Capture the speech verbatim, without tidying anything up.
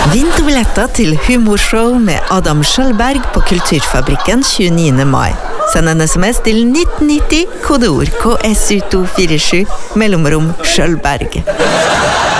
Vinn du billetter til humorshow med Adam Skjølberg på Kulturfabrikken tjueniende mai. Send en sms til nitten nitti, kodeord K S U to fire sju, mellomrom Skjølberg.